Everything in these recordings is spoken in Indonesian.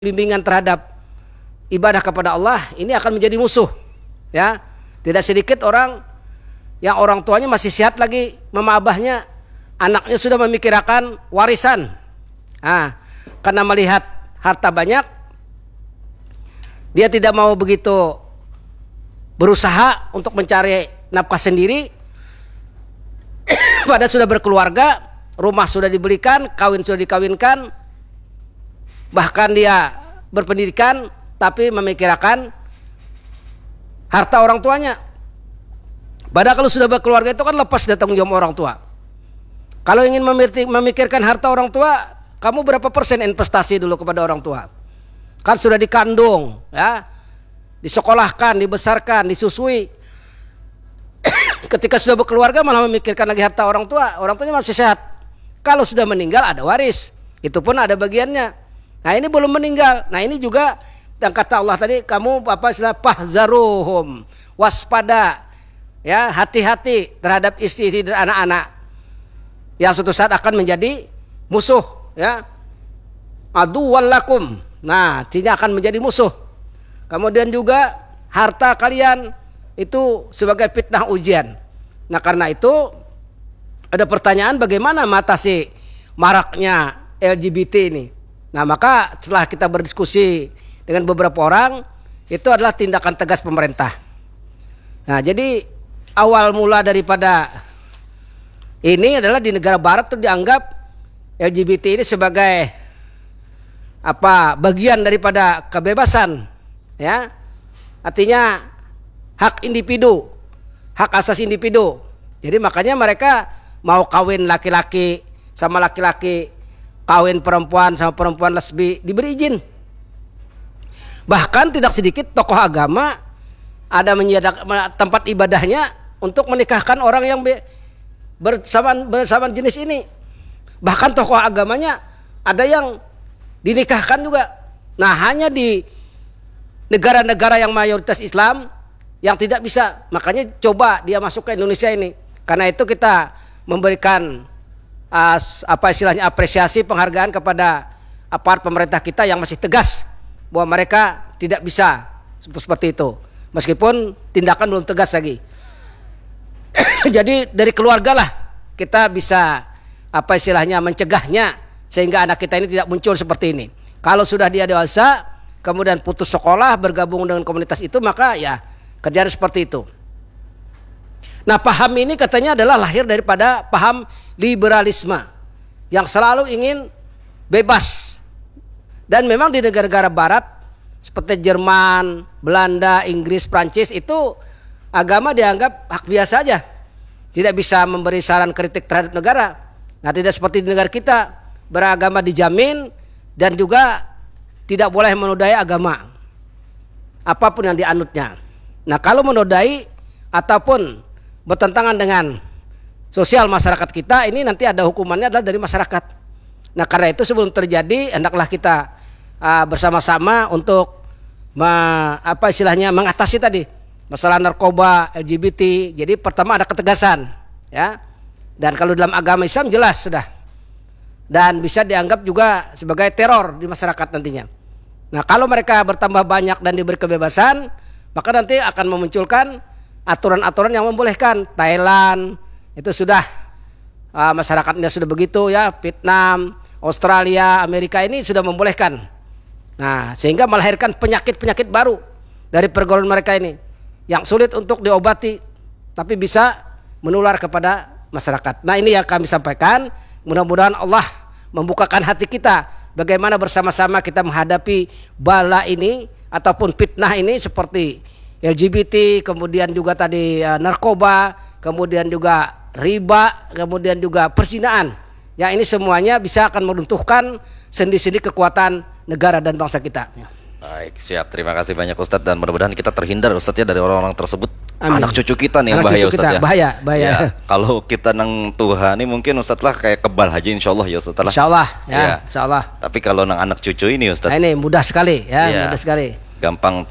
bimbingan terhadap ibadah kepada Allah, ini akan menjadi musuh. Ya, tidak sedikit orang yang orang tuanya masih sehat lagi, mama abahnya, anaknya sudah memikirkan warisan. Karena melihat harta banyak, dia tidak mau begitu berusaha untuk mencari nafkah sendiri. Padahal sudah berkeluarga, rumah sudah dibelikan, kawin sudah dikawinkan, bahkan dia berpendidikan, tapi memikirkan harta orang tuanya. Padahal kalau sudah berkeluarga itu kan lepas dari tanggung jawab orang tua. Kalau ingin memikirkan harta orang tua, kamu berapa persen investasi dulu kepada orang tua? Kan sudah dikandung, ya, disekolahkan, dibesarkan, disusui. Ketika sudah berkeluarga malah memikirkan lagi harta orang tuanya masih sehat. Kalau sudah meninggal ada waris, itu pun ada bagiannya. Nah ini belum meninggal. Nah ini juga, dan kata Allah tadi, kamu pahzaruhum, waspada, ya, hati-hati terhadap istri-istri dan anak-anak yang suatu saat akan menjadi musuh, ya, aduwwal lakum. Nah tidak akan menjadi musuh. Kemudian juga harta kalian itu sebagai fitnah ujian. Nah karena itu ada pertanyaan, bagaimana mengatasi maraknya LGBT ini. Nah maka setelah kita berdiskusi dengan beberapa orang, itu adalah tindakan tegas pemerintah. Nah jadi awal mula daripada ini adalah di negara barat itu dianggap LGBT ini sebagai bagian daripada kebebasan, ya, artinya hak individu, hak asasi individu. Jadi makanya mereka mau kawin laki-laki sama laki-laki, kawin perempuan sama perempuan lesbi diberi izin. Bahkan tidak sedikit tokoh agama ada menyediakan tempat ibadahnya untuk menikahkan orang yang bersamaan jenis ini. Bahkan tokoh agamanya ada yang dinikahkan juga. Nah hanya di negara-negara yang mayoritas Islam yang tidak bisa, makanya coba dia masuk ke Indonesia ini. Karena itu kita memberikan istilahnya apresiasi, penghargaan kepada aparat pemerintah kita yang masih tegas bahwa mereka tidak bisa seperti itu, meskipun tindakan belum tegas lagi. Jadi dari keluarga lah kita bisa istilahnya mencegahnya, sehingga anak kita ini tidak muncul seperti ini. Kalau sudah dia dewasa kemudian putus sekolah, bergabung dengan komunitas itu, maka ya kerjaan seperti itu. Nah paham ini katanya adalah lahir daripada paham liberalisme yang selalu ingin bebas. Dan memang di negara-negara barat seperti Jerman, Belanda, Inggris, Prancis itu agama dianggap hak biasa aja, tidak bisa memberi saran kritik terhadap negara. Nah tidak seperti di negara kita, beragama dijamin dan juga tidak boleh menodai agama apapun yang dianutnya. Nah kalau menodai ataupun bertentangan dengan sosial masyarakat kita, ini nanti ada hukumannya adalah dari masyarakat. Nah karena itu sebelum terjadi hendaklah kita bersama-sama untuk istilahnya mengatasi tadi masalah narkoba, LGBT. Jadi pertama ada ketegasan, ya. Dan kalau dalam agama Islam jelas sudah, dan bisa dianggap juga sebagai teror di masyarakat nantinya. Nah kalau mereka bertambah banyak dan diberi kebebasan, maka nanti akan memunculkan aturan-aturan yang membolehkan. Thailand itu sudah masyarakatnya sudah begitu, ya. Vietnam, Australia, Amerika ini sudah membolehkan. Nah sehingga melahirkan penyakit-penyakit baru dari pergaulan mereka ini yang sulit untuk diobati tapi bisa menular kepada masyarakat. Nah ini yang kami sampaikan. Mudah-mudahan Allah membukakan hati kita bagaimana bersama-sama kita menghadapi bala ini ataupun fitnah ini seperti LGBT, kemudian juga tadi narkoba, kemudian juga riba, kemudian juga perzinaan. Yang ini semuanya bisa akan meruntuhkan sendi-sendi kekuatan negara dan bangsa kita. Baik, siap. Terima kasih banyak Ustadz, dan mudah-mudahan kita terhindar Ustadz ya dari orang-orang tersebut. Amin. Anak cucu kita nih yang bahaya Ustadz ya. Bahaya. Ya, kalau kita nang Tuhan ini mungkin Ustadz lah kayak kebal haji insyaallah ya Ustadz lah. Insyaallah ya, Ya. insyaallah. Tapi kalau nang anak cucu ini Ustadz, Nah, ini mudah sekali ya, Ya. mudah sekali. gampang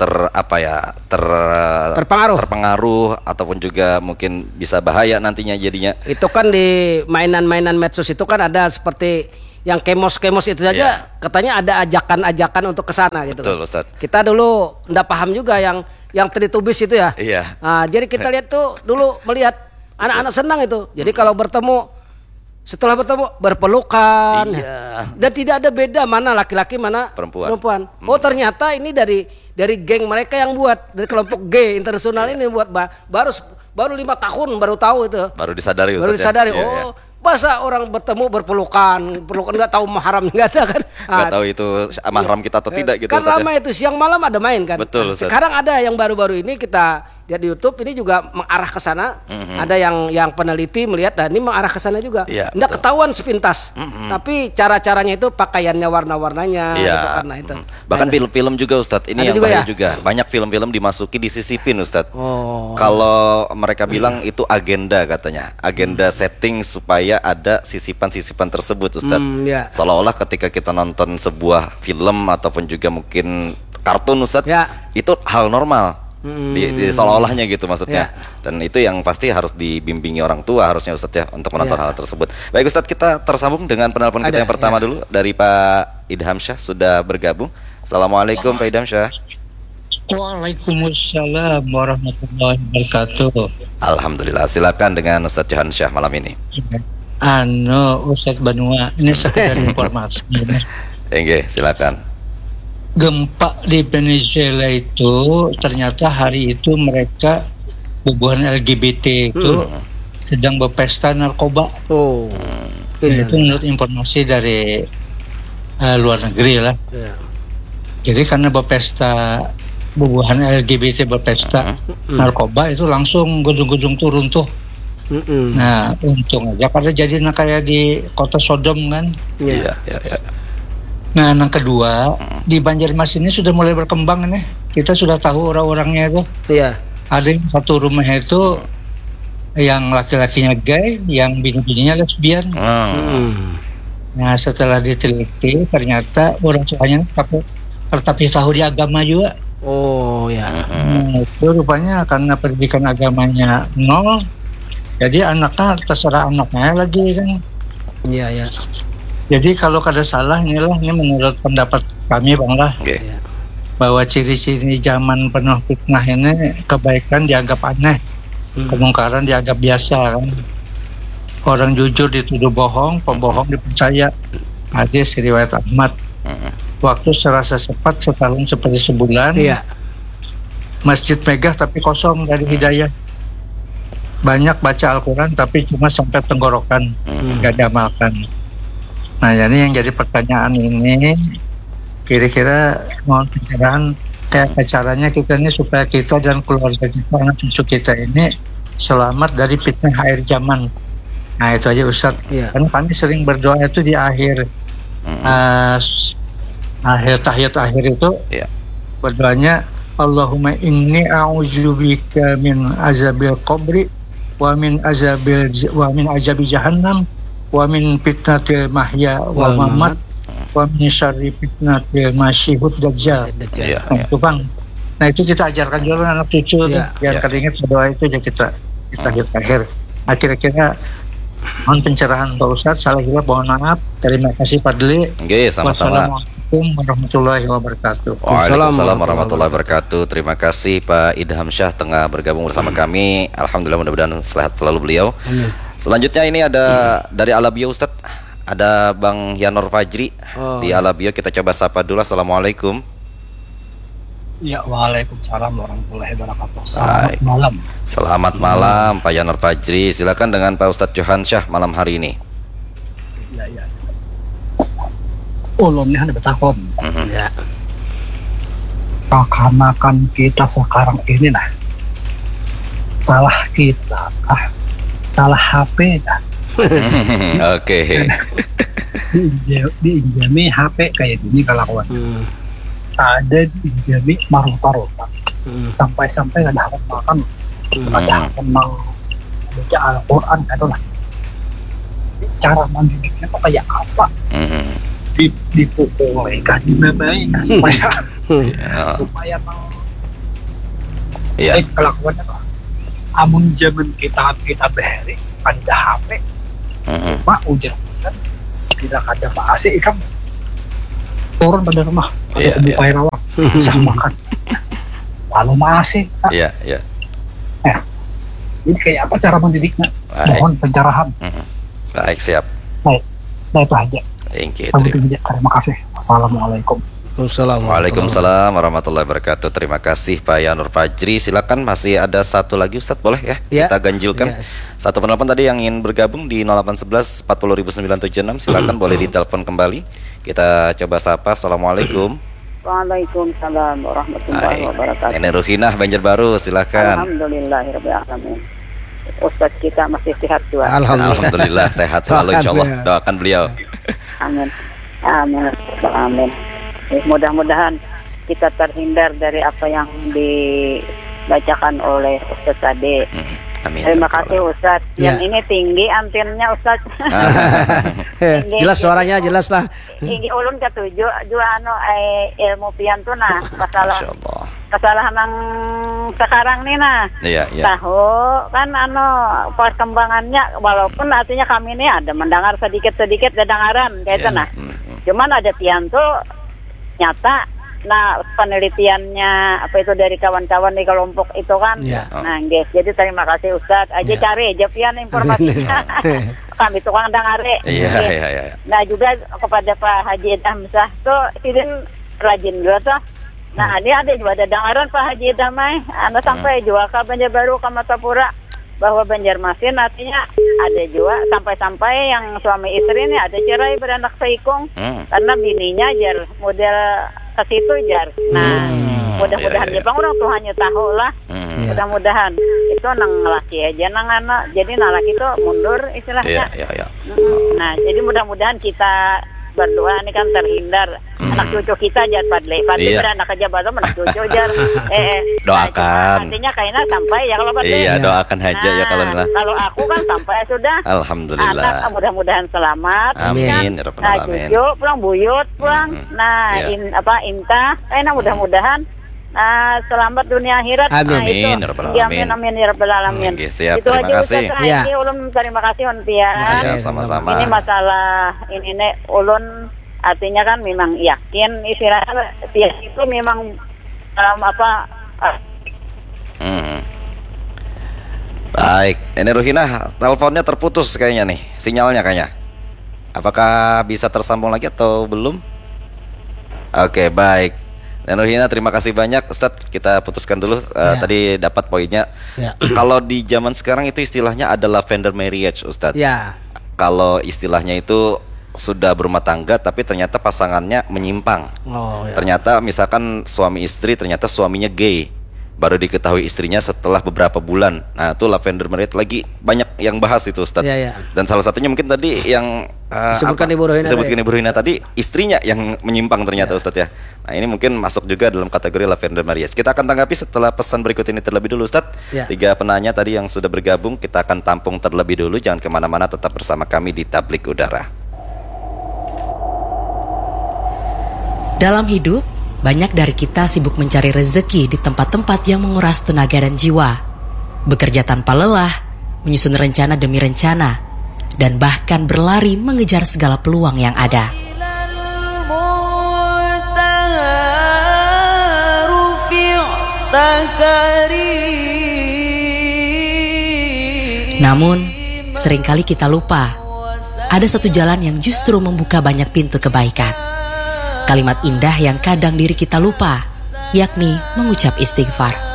terpengaruh ataupun juga mungkin bisa bahaya nantinya jadinya. Itu kan di mainan-mainan medsos itu kan ada seperti yang kemos-kemos itu saja katanya ada ajakan-ajakan untuk ke sana gitu. Betul, Ustaz. Kita dulu enggak paham juga yang Teletubbies itu ya. Iya. Nah, jadi kita lihat tuh dulu melihat anak-anak senang itu. Jadi kalau setelah bertemu berpelukan. Iya. Dan tidak ada beda mana laki-laki mana perempuan. Oh, ternyata ini dari geng mereka yang buat, dari kelompok G internasional ini buat baru 5 tahun baru tahu itu. Baru disadari Ustaz. Baru disadari. Ya? Oh, masa orang bertemu berpelukan nggak tahu mahram nggak ada kan? Nggak tahu itu mahram kita atau tidak gitu. Kan Ustaz, lama itu siang malam ada main kan. Betul, Ustaz. Sekarang ada yang baru-baru ini kita lihat di YouTube ini juga mengarah ke sana. Ada yang peneliti melihat dan ini mengarah ke sana juga. Iya, Nggak betul. ketahuan sepintas. Tapi cara-caranya itu pakaiannya warna-warnanya Iya. gitu, karena itu. Bahkan film-film juga Ustadz, ini Ada yang juga bahaya ya? juga. Banyak film-film dimasuki disisipin Ustadz. Oh. Kalau mereka bilang itu agenda katanya, agenda setting supaya ada sisipan-sisipan tersebut Ustadz. Iya. Seolah-olah ketika kita nonton sebuah film ataupun juga mungkin kartun Ustadz, Ya. itu hal normal. Di seolah-olahnya gitu maksudnya. Ya. Dan itu yang pasti harus dibimbingi orang tua harusnya Ustadz ya untuk menonton Ya. hal tersebut. Baik Ustadz, kita tersambung dengan penelpon kita Ada, yang pertama ya. dulu dari Pak Idham Syah sudah bergabung. Assalamualaikum Pak Idham Syah. Waalaikumsalam warahmatullahi wabarakatuh. Alhamdulillah, silakan dengan Ustadz Johan Syah malam ini. Ustadz Banua, ini sekedar informasi. Oke, silakan. Gempa di Venezuela itu ternyata hari itu mereka hubungan LGBT itu sedang berpesta narkoba. Oh. Itu menurut informasi dari luar negeri lah. Ya. Jadi karena berpesta hubungan LGBT berpesta narkoba itu langsung gedung-gedung turun tuh. Nah, untung aja karena jadi kayak di kota Sodom kan. Iya, iya, iya. Nah, yang kedua di Banjarmasin ini sudah mulai berkembang nih. Kita sudah tahu orang-orangnya itu. Iya. Ada yang satu rumah itu yang laki-lakinya gay, yang bini-bininya lesbian. Nah, setelah diteliti ternyata orang tuanya tapi tahu di agama juga. Oh ya. Nah, itu rupanya karena pendidikan agamanya nol, jadi anaknya terserah anaknya lagi kan. Iya ya. Jadi kalau ada salah ini menurut pendapat kami Bang lah, Oke. bahwa ciri-ciri zaman penuh fitnah ini kebaikan dianggap aneh, kemungkaran dianggap biasa kan. Orang jujur dituduh bohong, pembohong dipercaya. Hadis riwayat Ahmad. Waktu serasa cepat setahun seperti sebulan. Iya. Masjid megah tapi kosong dari hidayah. Banyak baca Al-Quran tapi cuma sampai tenggorokan, nggak diamalkan. Nah, jadi yang jadi pertanyaan ini, kira-kira mohon pencerahan kayak caranya kita ini supaya kita dan keluarga kita, anak cucu kita ini selamat dari fitnah akhir zaman. Nah, itu aja Ustadz. Iya. Karena kami sering berdoa itu di akhir tahiyat akhir itu, Iya. berdoanya Allahumma inni a'udzubika min azabil qabri wa min azabi jahannam wa min fitnatil mahya wa mamat wa min syarri fitnatil masyihud dajjal. Iya, Nah, itu Bang. Nah, itu kita ajarkan dulu anak cucu Iya, biar keringet berdoa itu aja kita akhir. Nah, kira-kira mohon pencerahan Pak Ustadz, salah hilaf mohon maaf. Terima kasih Pak Deli. Oke, sama-sama. Wassalamualaikum warahmatullahi wabarakatuh. Waalaikumsalam warahmatullahi wabarakatuh. Terima kasih Pak Idham Syah tengah bergabung bersama kami. Alhamdulillah, mudah-mudahan sehat selalu beliau. Selanjutnya ini ada dari Alabio Ustadz. Ada Bang Yanor Fajri di Alabio. Kita coba sapa dulu. Assalamualaikum. Ya, waalaikumsalam warahmatullahi wabarakatuh. Selamat malam. Selamat malam Pak Yanor Fajri. Silakan dengan Pak Ustadz Johan Syah malam hari ini. Ya. Ulunnya ada betahun. Ya. Karena kan kita sekarang ini nah, salah kita salah HP dah. Oke. Diinjami HP kayak gini kelakuan. Ada diinjami marut-marutan. Sampai-sampai nggak ada hak makan, ada hak baca Al-Quran kan lah. Cara mendidiknya tuh kayak apa? Dipukul kan dimana supaya kelakuannya tuh. Amun zaman kita beheri ada HP, cuma ujian tidak ada AC kan turun pada rumah Iya, ada air awak bisa makan lalu AC Iya, iya. jadi kayak apa cara mendidiknya? Baik. Mohon pencerahan. Baik, siap. Baik, nah itu aja. Thank you. Sampai jumpa. Terima kasih. Wassalamualaikum. Waalaikumsalam warahmatullahi wabarakatuh. Terima kasih Pak Yanur Fajri. Silakan, masih ada satu lagi Ustadz, boleh ya? Ya. Kita ganjilkan. Ya. Satu penelpon tadi yang ingin bergabung di 0811 40976. Silakan boleh ditelepon kembali. Kita coba sapa. Assalamualaikum. Waalaikumsalam warahmatullahi wabarakatuh. Nenek Ruhinah Banjarbaru, silakan. Alhamdulillahirabbil alamin. Ustadz kita masih sehat juga. Alhamdulillah sehat selalu insyaallah. Doakan beliau. Amin. Amin. Amin. Mudah-mudahan kita terhindar dari apa yang dibacakan oleh Ustadz tadi. Amin. Terima kasih Ustadz. Ya. Yang ini tinggi antennya Ustadz. Jelas suaranya, jelas lah. Tinggi ulun ketujuh juga ilmu piantuna masalah Masya Allah. kesalahan yang sekarang nih nah. Iya, iya. Tahu kan perkembangannya walaupun artinya kami ini ada mendengar sedikit-sedikit kedengaran kayak itu Iya. nah. Cuman ada piantu nyata. Nah, penelitiannya apa itu dari kawan-kawan di kelompok itu kan. Ya. Nah, guys, jadi terima kasih Ustadz. Aja Ya. cari aja pian informasinya. Kami tukang dengare. Iya, Oke. iya, iya. Nah, juga kepada Pak Haji Hamzah tuh idin rajin juga tuh. Nah, ini ada juga ada dengaran Pak Haji Damai. Anda sampai juga ke Banjarbaru ke Matapura bahwa Banjarmasin artinya ada juga sampai-sampai yang suami istri ini ada cerai beranak seikung karena bininya jar model ke situ jar. Nah, mudah-mudahan iya, iya. Jepang orang Tuhannya tahu lah. Mudah-mudahan itu nang laki aja nang anak. Jadi nang laki itu mundur istilahnya. Iya, iya, iya. Nah, jadi mudah-mudahan kita berdoa ini kan terhindar anak cucu kita jar Padle Iya. beranak aja baru anak cucu jar Doakan. Nah, artinya kayaknya sampai ya kalau Padle Iya, doakan aja ya kalau nah, kalau aku kan sampai sudah Alhamdulillah. anak mudah-mudahan selamat Amin, ya Rabbal nah alamin. cucu pulang buyut pulang nah Iya. Inta kayaknya mudah-mudahan selamat dunia akhirat. Amin. Nah, itu. Amin, ya Rabbal Ya, alamin. amin ya rabbal alamin. Oke, siap. Itu Terima aja kasih. Ustaz. Ya. Ini ulun terima kasih Ontia. Siap, sama-sama. Ini masalah ini nek ulun artinya kan memang yakin istilahnya dia itu memang Baik, ini Ruhinah, teleponnya terputus kayaknya nih, sinyalnya kayaknya. Apakah bisa tersambung lagi atau belum? Oke, baik. Dan Ruhinah, terima kasih banyak Ustadz. Kita putuskan dulu tadi dapat poinnya. Ya. Kalau di zaman sekarang itu istilahnya ada lavender marriage, Ustadz. Ya. Kalau istilahnya itu sudah berumah tangga tapi ternyata pasangannya menyimpang. Oh, ya. Ternyata misalkan suami istri, ternyata suaminya gay. Baru diketahui istrinya setelah beberapa bulan. Nah, itu lavender marriage lagi banyak yang bahas itu, Ustadz. Ya, ya. Dan salah satunya mungkin tadi yang Disebutkan Ibu Ruhinah disebutkan tadi. Ibu Ruhinah tadi, istrinya yang menyimpang ternyata, Ustadz ya. Nah, ini mungkin masuk juga dalam kategori lavender marriage. Kita akan tanggapi setelah pesan berikut ini terlebih dulu, Ustadz. Ya. 3 penanya tadi yang sudah bergabung, kita akan tampung terlebih dulu. Jangan kemana-mana, tetap bersama kami di Tablik Udara. Dalam hidup, banyak dari kita sibuk mencari rezeki di tempat-tempat yang menguras tenaga dan jiwa. Bekerja tanpa lelah, menyusun rencana demi rencana, dan bahkan berlari mengejar segala peluang yang ada. Namun, seringkali kita lupa, ada satu jalan yang justru membuka banyak pintu kebaikan. Kalimat indah yang kadang diri kita lupa, yakni mengucap istighfar.